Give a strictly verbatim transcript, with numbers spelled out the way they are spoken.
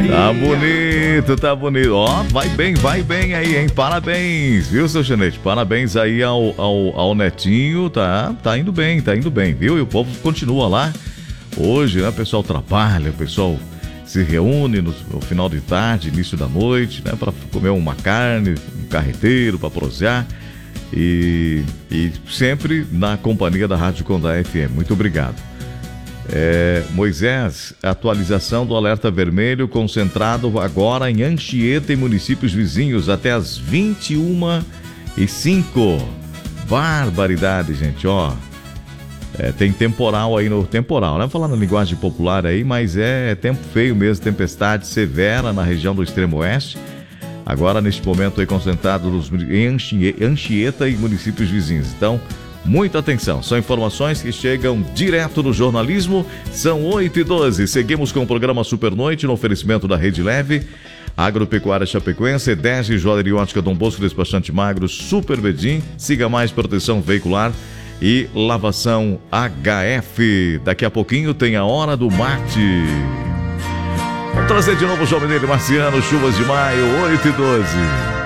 Tá bonito, tá bonito. Ó, vai bem, vai bem aí, hein? Parabéns, viu, seu Janete? Parabéns aí ao, ao, ao netinho, tá? Tá indo bem, tá indo bem, viu? E o povo continua lá. Hoje, né, o pessoal trabalha, o pessoal se reúne no, no final de tarde, início da noite, né? Pra comer uma carne, um carreteiro, pra prosear. E, e sempre na companhia da Rádio Condá F M. Muito obrigado. É, Moisés, atualização do alerta vermelho concentrado agora em Anchieta e municípios vizinhos até as vinte e uma e cinco. Barbaridade, gente, ó. É, tem temporal aí no temporal, né? Falando na linguagem popular aí, mas é tempo feio mesmo, tempestade severa na região do extremo oeste. Agora, neste momento aí concentrado nos, em Anchieta e municípios vizinhos. Então, muita atenção, são informações que chegam direto no jornalismo. São oito e doze, seguimos com o programa Super Noite no oferecimento da Rede Leve, Agropecuária Chapecoense, Edege, Joalheria Ótica Dom Bosco, Despachante Magro, Super Bedim, Siga Mais Proteção Veicular e Lavação H F. Daqui a pouquinho tem a Hora do Mate. Vamos trazer de novo o João Mineiro e Marciano, Chuvas de Maio, oito e doze.